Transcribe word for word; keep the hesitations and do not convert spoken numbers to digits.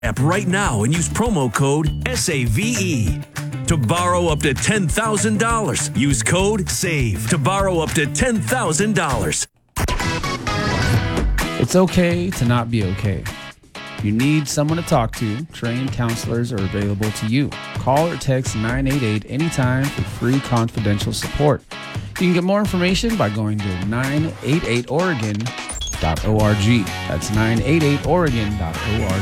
app right now and use promo code S A V E. To borrow up to ten thousand dollars, use code SAVE to borrow up to ten thousand dollars. It's okay to not be okay. If you need someone to talk to, trained counselors are available to you. Call or text nine eight eight anytime for free confidential support. You can get more information by going to nine eight eight Oregon dot org. That's nine eight eight Oregon dot org.